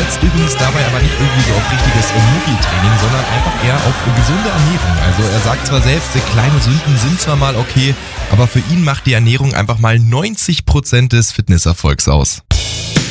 setzt übrigens dabei aber nicht irgendwie so auf richtiges Mucki-Training, sondern einfach eher auf gesunde Ernährung. Also er sagt zwar selbst, kleine Sünden sind zwar mal okay, aber für ihn macht die Ernährung einfach mal 90% des Fitnesserfolgs aus.